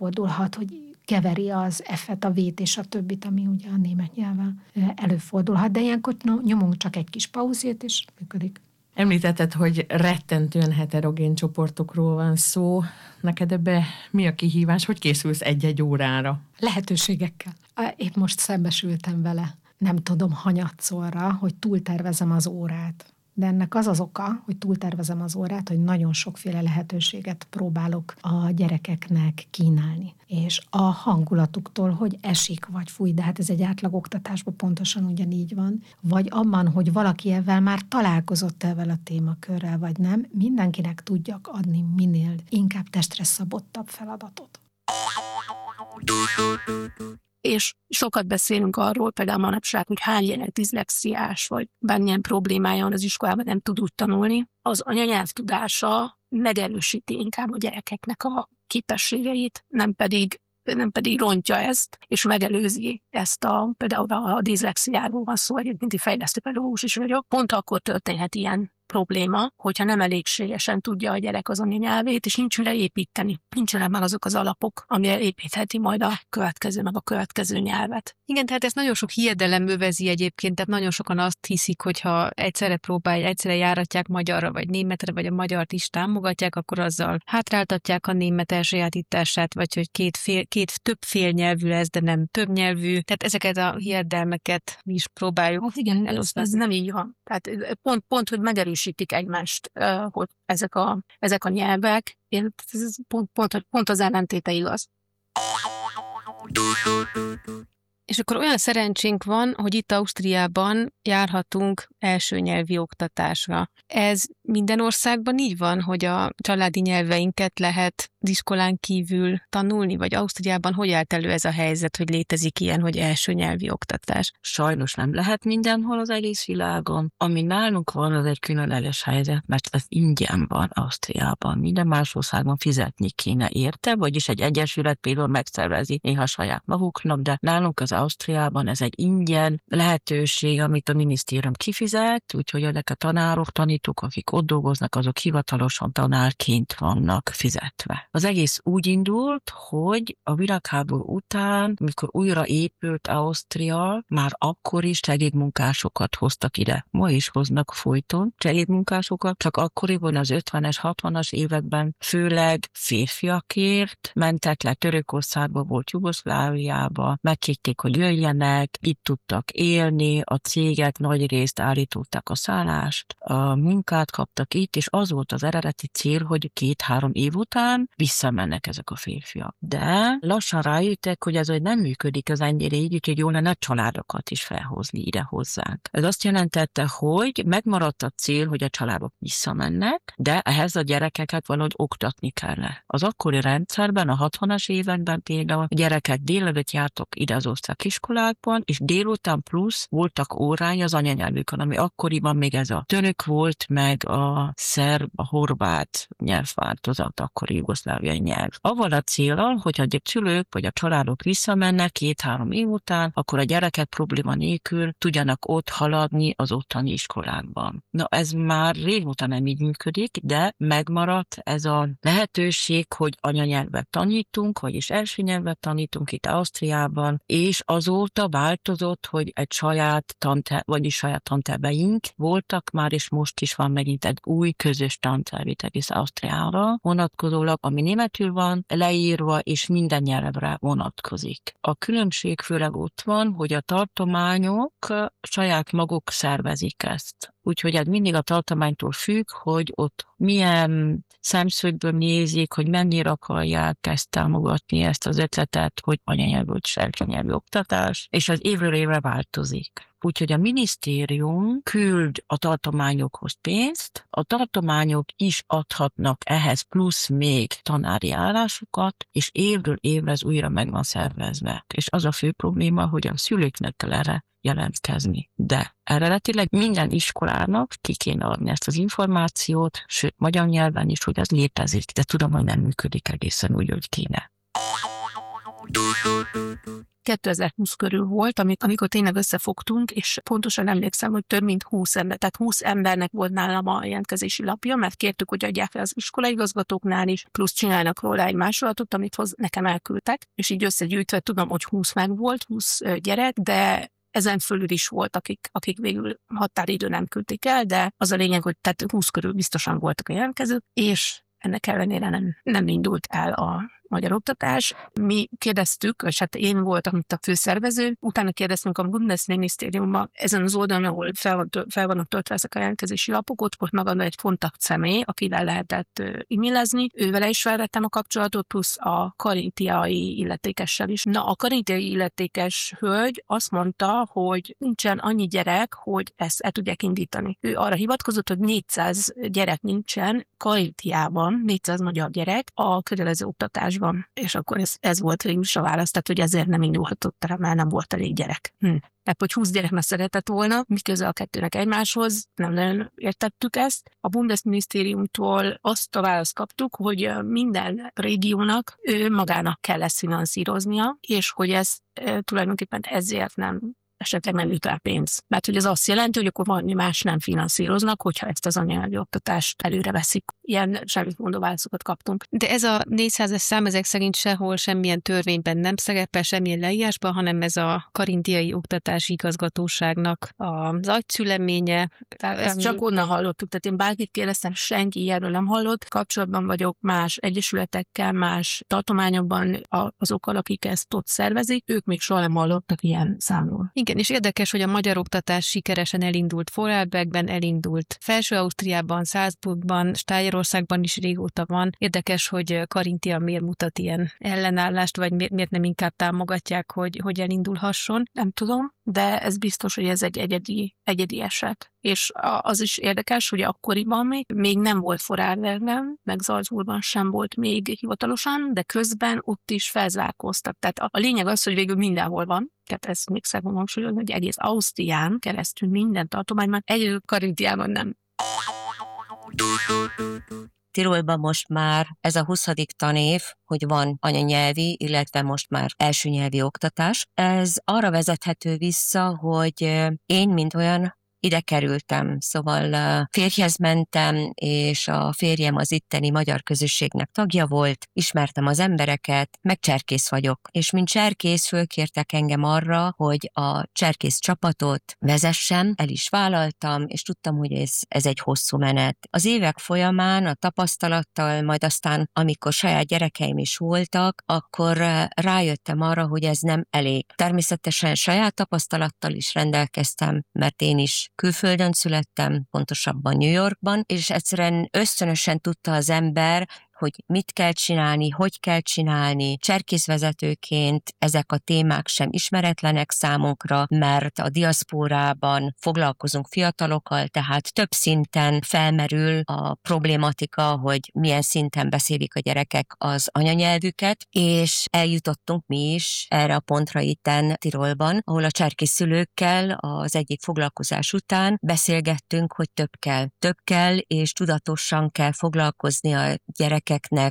előfordulhat, hogy keveri az F-et, a V-t és a többit, ami ugye a német nyelven előfordulhat, de ilyenkor nyomunk csak egy kis pauzét, és működik. Említetted, hogy rettentően heterogén csoportokról van szó. Neked ebbe mi a kihívás? Hogy készülsz egy-egy órára? Lehetőségekkel. Épp most szembesültem vele, nem tudom, hanyatszorra, hogy túltervezem az órát. De ennek az az oka, hogy túltervezem az órát, hogy nagyon sokféle lehetőséget próbálok a gyerekeknek kínálni. És a hangulatuktól, hogy esik vagy fúj, de hát ez egy átlagoktatásban pontosan ugyanígy van, vagy abban, hogy valaki ezzel már találkozott ezzel a témakörrel, vagy nem, mindenkinek tudjak adni minél inkább testre szabottabb feladatot. És sokat beszélünk arról, például manapság, hogy hány gyerek diszlexiás, vagy bármilyen problémája van az iskolában, nem tud úgy tanulni. Az anyanyelv tudása megerősíti inkább a gyerekeknek a képességeit, nem pedig rontja ezt, és megelőzi ezt például a diszlexiáról van szó, egyébként fejlesztőpedagógus is vagyok. Pont akkor történhet ilyen probléma, hogyha nem elégségesen tudja a gyerek az anyanyelvét, és nincs mire építeni. Nincsenek meg azok az alapok, amire építheti majd a következő nyelvet. Igen, tehát ezt nagyon sok hiedelem övezi egyébként, tehát nagyon sokan azt hiszik, hogy ha egyszerre járatják magyarra vagy németre, vagy a magyart is támogatják, akkor azzal hátráltatják a német elsajátítását, vagy hogy két több félnyelvű lesz, de nem többnyelvű. Tehát ezeket a hiedelmeket mi is próbáljuk. Hát igen, ez nem így van. Tehát pont hogy megerősítik egymást, hogy ezek a nyelvek, ez pont az ellentéte igaz. És akkor olyan szerencsénk van, hogy itt Ausztriában járhatunk első nyelvi oktatásra. Ez minden országban így van, hogy a családi nyelveinket lehet iskolán kívül tanulni, vagy Ausztriában hogy állt elő ez a helyzet, hogy létezik ilyen, hogy első nyelvi oktatás? Sajnos nem lehet mindenhol az egész világon. Ami nálunk van, az egy különleges helyzet, mert ez ingyen van Ausztriában. Minden más országban fizetni kéne érte, vagyis egy egyesület például megszervezi néha saját maguknak, de nálunk az Ausztriában ez egy ingyen lehetőség, amit a minisztérium kifizet, úgyhogy ezek a tanárok, tanítók, akik ott dolgoznak, azok hivatalosan tanárként vannak fizetve. Az egész úgy indult, hogy a világháború után, amikor újra épült Ausztria, már akkor is segédmunkásokat hoztak ide. Ma is hoznak folyton segédmunkásokat, csak akkoriban az 50-es, 60-as években főleg férfiakért mentek le, Törökországba volt, Jugoszláviába, megkérték, hogy jöjjenek, itt tudtak élni, a cégek nagy részt állították a szállást, a munkát kaptak itt, és az volt az eredeti cél, hogy 2-3 év után visszamennek ezek a férfiak. De lassan rájöttek, hogy ez nem működik az ennyire így, úgyhogy jó lenne családokat is felhozni ide hozzánk. Ez azt jelentette, hogy megmaradt a cél, hogy a családok visszamennek, de ehhez a gyerekeket valahogy oktatni kellene. Az akkori rendszerben, a 60-as években például a gyerekek délelőtt jártak ide az osztrák iskolákban, és délután plusz voltak órány az anyanyelvükön, ami akkoriban még ez a török volt, meg a szerb, a horvát nyelvváltozat, akkori jugoszláviai nyelv. Avval a céllal, hogy a szülők vagy a családok visszamennek 2-3 év után, akkor a gyerekek probléma nélkül tudjanak ott haladni az ottani iskolákban. Na ez már régóta nem így működik, de megmaradt ez a lehetőség, hogy anyanyelvet tanítunk, vagyis első nyelvet tanítunk itt Ausztriában, és azóta változott, hogy egy saját tanterveink voltak már, és most is van megint egy új közös tanterv itt egész Ausztriára vonatkozólag, ami németül van leírva, és minden nyelvre vonatkozik. A különbség főleg ott van, hogy a tartományok saját maguk szervezik ezt. Úgyhogy ez mindig a tartománytól függ, hogy ott milyen szemszögből nézik, hogy mennyire akarják ezt támogatni, ezt az ötletet, hogy anyanyelvű és elsőnyelvű oktatás, és az évről évre változik. Úgyhogy a minisztérium küld a tartományokhoz pénzt, a tartományok is adhatnak ehhez plusz még tanári állásokat, és évről évre ez újra meg van szervezve. És az a fő probléma, hogy a szülőknek kell erre jelentkezni. De eredetileg minden iskolának ki kéne adni ezt az információt, sőt, magyar nyelven is, hogy ez létezik, de tudom, hogy nem működik egészen úgy, hogy kéne. 2020 körül volt, amikor tényleg összefogtunk, és pontosan emlékszem, hogy több mint 20 ember, tehát 20 embernek volt nálam a jelentkezési lapja, mert kértük, hogy adják fel az iskolaigazgatóknál is, plusz csinálnak róla egy másolatot, amit nekem elküldtek, és így összegyűjtve tudom, hogy 20 meg volt, 20 gyerek, de ezen fölül is volt, akik végül határidő nem küldték el, de az a lényeg, hogy tehát 20 körül biztosan voltak a jelentkezők, és ennek ellenére nem indult el a magyar oktatás. Mi kérdeztük, és hát én voltam itt a főszervező, utána kérdeztünk a Bundesminisztériumban, ezen az oldalon, ahol fel vannak töltve ezek a jelentkezési lapok, ott volt magadon egy kontakt személy, akivel lehetett e-mailezni. Ővele is felvettem a kapcsolatot, plusz a karintiai illetékessel is. Na, a karintiai illetékes hölgy azt mondta, hogy nincsen annyi gyerek, hogy ezt el tudják indítani. Ő arra hivatkozott, hogy 400 gyerek nincsen Karintiában, 400 magyar gyerek a kötelező oktatásban. És akkor ez volt végül is a válasz, tehát hogy ezért nem indulhatott el, mert nem volt elég gyerek. Tehát, hogy 20 gyereknek szeretett volna, miközben a kettőnek egymáshoz, nem nagyon értettük ezt. A Bundesminisztériumtól azt a választ kaptuk, hogy minden régiónak magának kell ezt finanszíroznia, és hogy ez tulajdonképpen ezért esetleg nem jut el pénz. Mert hogy ez azt jelenti, hogy akkor valami más nem finanszíroznak, hogyha ezt az anyanyelvi oktatást előre veszik. Ilyen semmit válaszokat kaptunk. De ez a 400-es szám ezek szerint sehol semmilyen törvényben nem szerepel, semmilyen leírásban, hanem ez a karintiai oktatási igazgatóságnak az agyszüleménye. Ezt csak onnan hallottuk, tehát én bárkit kérdeztem, senki ilyenről nem hallott. Kapcsolatban vagyok más egyesületekkel, más tartományokban azokkal, akik ezt ott szervezik, ők még soha nem hallottak ilyen számról. Igen, és érdekes, hogy a magyar oktatás sikeresen elindult Vorarlbergben, elindult Felső-Ausztriában, Salzburgban, Stájerországban is régóta van. Érdekes, hogy Karintia miért mutat ilyen ellenállást, vagy miért nem inkább támogatják, hogy elindulhasson. Nem tudom, de ez biztos, hogy ez egy egyedi eset. És az is érdekes, hogy akkoriban még nem volt Vorarlbergben, meg Salzburgban sem volt még hivatalosan, de közben ott is felzárkóztak. Tehát a lényeg az, hogy végül mindenhol van. Tehát ezt még szeretném hangsúlyozni, hogy egész Ausztrián keresztül minden tartományban, egyedül Karintiában nem. Tirolban most már ez a 20. tanév, hogy van anyanyelvi, illetve most már elsőnyelvi oktatás. Ez arra vezethető vissza, hogy én, mint olyan, ide kerültem, szóval férjhez mentem, és a férjem az itteni magyar közösségnek tagja volt, ismertem az embereket, meg cserkész vagyok, és mint cserkész fölkértek engem arra, hogy a cserkész csapatot vezessem, el is vállaltam, és tudtam, hogy ez egy hosszú menet. Az évek folyamán a tapasztalattal, majd aztán, amikor saját gyerekeim is voltak, akkor rájöttem arra, hogy ez nem elég. Természetesen saját tapasztalattal is rendelkeztem, mert én is külföldön születtem, pontosabban New Yorkban, és egyszerűen ösztönösen tudta az ember, hogy mit kell csinálni, hogy kell csinálni. Cserkészvezetőként ezek a témák sem ismeretlenek számunkra, mert a diaszpórában foglalkozunk fiatalokkal, tehát több szinten felmerül a problématika, hogy milyen szinten beszélik a gyerekek az anyanyelvüket, és eljutottunk mi is erre a pontra itten Tirolban, ahol a cserkészszülőkkel az egyik foglalkozás után beszélgettünk, hogy több kell, és tudatosan kell foglalkozni a gyerekeknek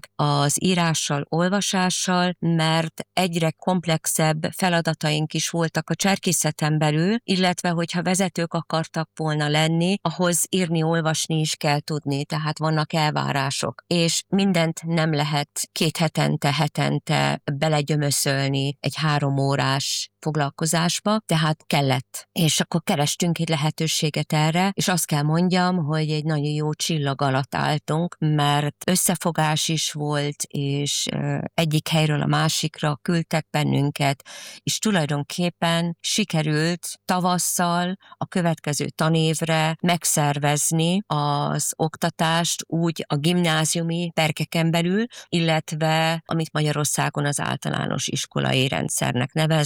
az írással, olvasással, mert egyre komplexebb feladataink is voltak a cserkészeten belül, illetve hogyha vezetők akartak volna lenni, ahhoz írni, olvasni is kell tudni, tehát vannak elvárások. És mindent nem lehet 2 hetente belegyömöszölni egy 3 órás foglalkozásba, tehát kellett. És akkor kerestünk egy lehetőséget erre, és azt kell mondjam, hogy egy nagyon jó csillag alatt álltunk, mert összefogás is volt, és egyik helyről a másikra küldtek bennünket, és tulajdonképpen sikerült tavasszal a következő tanévre megszervezni az oktatást úgy a gimnáziumi perkeken belül, illetve amit Magyarországon az általános iskolai rendszernek neveznek,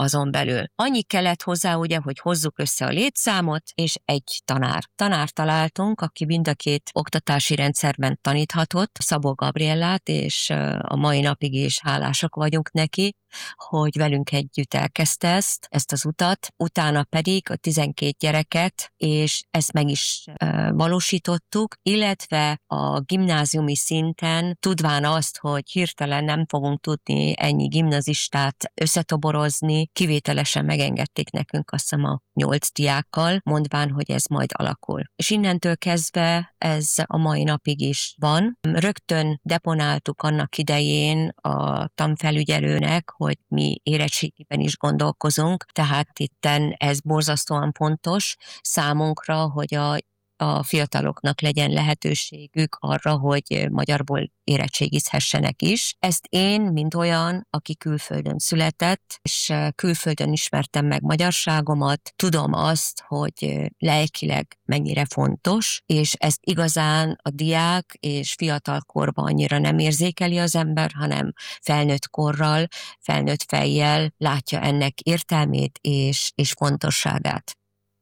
azon belül. Annyi kellett hozzá, ugye, hogy hozzuk össze a létszámot, és egy tanárt találtunk, aki mind a két oktatási rendszerben taníthatott, Szabó Gabriellát, és a mai napig is hálásak vagyunk neki, hogy velünk együtt elkezdte ezt az utat, utána pedig a 12 gyereket, és ezt meg is valósítottuk, illetve a gimnáziumi szinten, tudván azt, hogy hirtelen nem fogunk tudni ennyi gimnazistát összetoborozni, kivételesen megengedték nekünk, azt hiszem, a 8 diákkal, mondván, hogy ez majd alakul. És innentől kezdve ez a mai napig is van. Rögtön deponáltuk annak idején a tanfelügyelőnek, hogy mi érettségiben is gondolkozunk, tehát itten ez borzasztóan fontos számunkra, hogy a fiataloknak legyen lehetőségük arra, hogy magyarból érettségizhessenek is. Ezt én, mint olyan, aki külföldön született, és külföldön ismertem meg magyarságomat, tudom azt, hogy lelkileg mennyire fontos, és ezt igazán a diák és fiatalkorban annyira nem érzékeli az ember, hanem felnőtt korral, felnőtt fejjel látja ennek értelmét és fontosságát.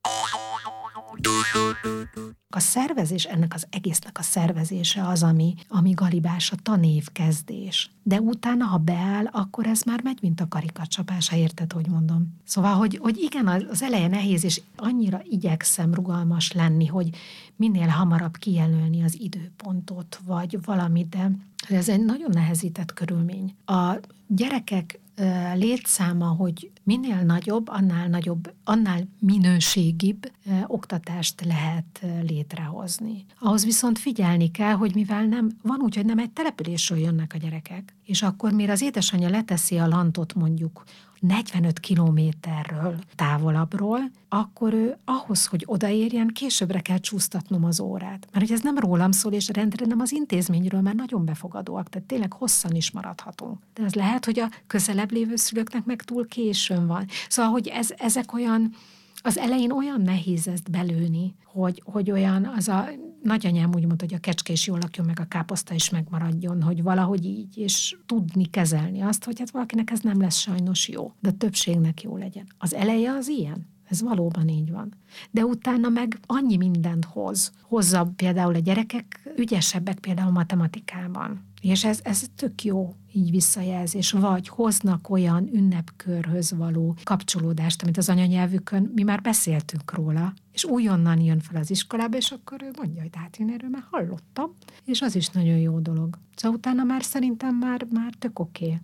A szervezés, ennek az egésznek a szervezése az, ami galibás, a tanévkezdés. De utána, ha beáll, akkor ez már megy, mint a karikacsapás, ha érted, hogy mondom. Szóval, hogy igen, az eleje nehéz, és annyira igyekszem rugalmas lenni, hogy minél hamarabb kijelölni az időpontot, vagy valamit, de ez egy nagyon nehezített körülmény. A gyerekek létszáma, hogy minél nagyobb, annál minőségibb oktatást lehet létrehozni. Ahhoz viszont figyelni kell, hogy mivel van úgy, hogy nem egy településről jönnek a gyerekek, és akkor mire az édesanyja leteszi a lantot mondjuk 45 kilométerről távolabbról, akkor ő ahhoz, hogy odaérjen, későbbre kell csúsztatnom az órát. Mert hogy ez nem rólam szól, és rendre nem az intézményről, mert nagyon befogadóak, tehát tényleg hosszan is maradhatunk. De az lehet, hogy a közelebb lévő szülőknek meg túl későn van. Szóval, hogy ezek olyan, az elején olyan nehéz ezt belőni, hogy olyan, az a nagyanyám úgy mondta, hogy a kecske is jól lakjon, meg a káposzta is megmaradjon, hogy valahogy így, és tudni kezelni azt, hogy hát valakinek ez nem lesz sajnos jó, de a többségnek jó legyen. Az eleje az ilyen. Ez valóban így van. De utána meg annyi mindent hozza például a gyerekek ügyesebbek például matematikában. És ez tök jó így visszajelzés, vagy hoznak olyan ünnepkörhöz való kapcsolódást, amit az anyanyelvükön, mi már beszéltünk róla, és újonnan jön fel az iskolába, és akkor ő mondja, hogy hát én erről már hallottam, és az is nagyon jó dolog. Szóval utána már szerintem már tök oké.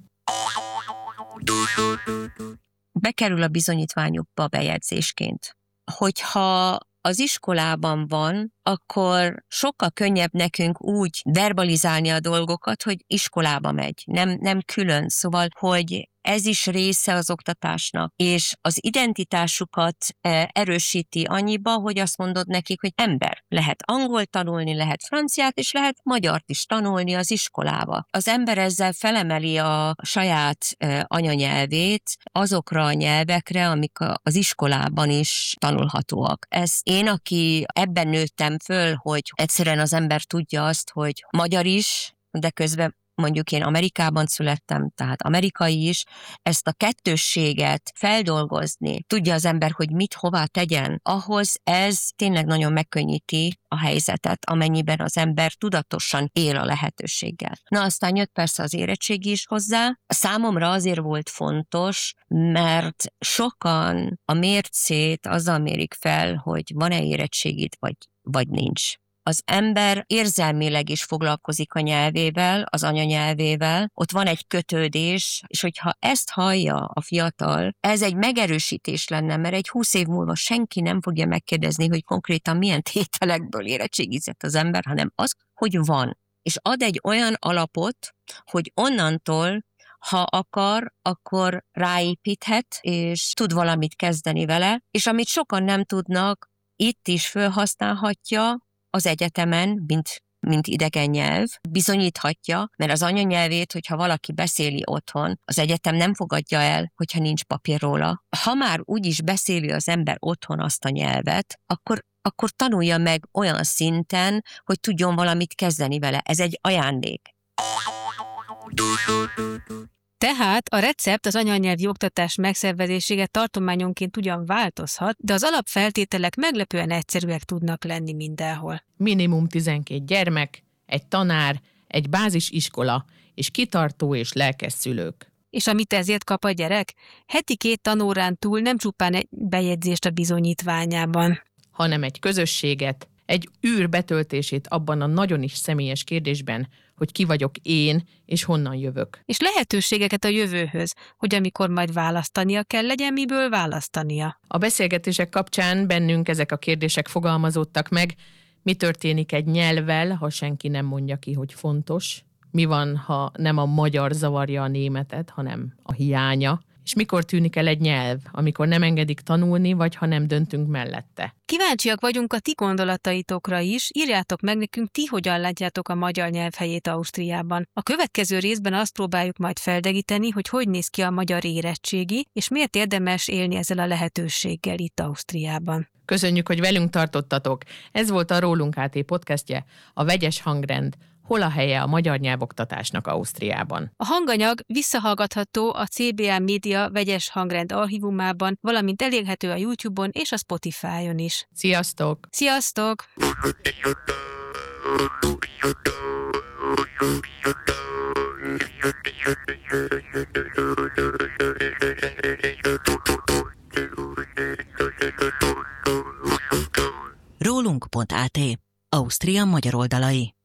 Bekerül a bizonyítványukba bejegyzésként. Hogyha az iskolában van, akkor sokkal könnyebb nekünk úgy verbalizálni a dolgokat, hogy iskolába megy, nem külön. Szóval, hogy ez is része az oktatásnak, és az identitásukat erősíti annyiba, hogy azt mondod nekik, hogy ember. Lehet angolt tanulni, lehet franciát, és lehet magyart is tanulni az iskolába. Az ember ezzel felemeli a saját anyanyelvét azokra a nyelvekre, amik az iskolában is tanulhatóak. Ez én, aki ebben nőttem föl, hogy egyszerűen az ember tudja azt, hogy magyar is, de közben mondjuk én Amerikában születtem, tehát amerikai is, ezt a kettősséget feldolgozni, tudja az ember, hogy mit hová tegyen, ahhoz ez tényleg nagyon megkönnyíti a helyzetet, amennyiben az ember tudatosan él a lehetőséggel. Na aztán jött persze az érettségi is hozzá. Számomra azért volt fontos, mert sokan a mércét azzal mérik fel, hogy van-e érettségid, vagy nincs. Az ember érzelmileg is foglalkozik a nyelvével, az anyanyelvével, ott van egy kötődés, és hogyha ezt hallja a fiatal, ez egy megerősítés lenne, mert egy 20 év múlva senki nem fogja megkérdezni, hogy konkrétan milyen tételekből érettségizett az ember, hanem az, hogy van. És ad egy olyan alapot, hogy onnantól, ha akar, akkor ráépíthet, és tud valamit kezdeni vele, és amit sokan nem tudnak, itt is felhasználhatja, az egyetemen, mint idegen nyelv, bizonyíthatja, mert az anyanyelvét, hogyha valaki beszéli otthon, az egyetem nem fogadja el, hogyha nincs papír róla. Ha már úgyis beszéli az ember otthon azt a nyelvet, akkor tanulja meg olyan szinten, hogy tudjon valamit kezdeni vele. Ez egy ajándék. Tehát a recept az anyanyelvi oktatás megszervezésére tartományonként ugyan változhat, de az alapfeltételek meglepően egyszerűek tudnak lenni mindenhol. Minimum 12 gyermek, egy tanár, egy bázisiskola és kitartó és lelkes szülők. És amit ezért kap a gyerek? Heti 2 tanórán túl nem csupán egy bejegyzést a bizonyítványában, hanem egy közösséget, egy űr betöltését abban a nagyon is személyes kérdésben, hogy ki vagyok én, és honnan jövök. és lehetőségeket a jövőhöz, hogy amikor majd választania kell, legyen miből választania. A beszélgetések kapcsán bennünk ezek a kérdések fogalmazódtak meg. Mi történik egy nyelvvel, ha senki nem mondja ki, hogy fontos? Mi van, ha nem a magyar zavarja a németet, hanem a hiánya? És mikor tűnik el egy nyelv, amikor nem engedik tanulni, vagy ha nem döntünk mellette? Kíváncsiak vagyunk a ti gondolataitokra is, írjátok meg nekünk, ti hogyan látjátok a magyar nyelv helyét Ausztriában. A következő részben azt próbáljuk majd feldegíteni, hogy néz ki a magyar érettségi, és miért érdemes élni ezzel a lehetőséggel itt Ausztriában. Köszönjük, hogy velünk tartottatok. Ez volt a Rólunk AT podcastje, a Vegyes Hangrend. Hol a helye a magyar nyelvoktatásnak Ausztriában? A hanganyag visszahallgatható a CBA Média Vegyes Hangrend archívumában, valamint elérhető a YouTube-on és a Spotify-on is. Sziasztok! Sziasztok! Rólunk.at. Ausztria magyar oldalai.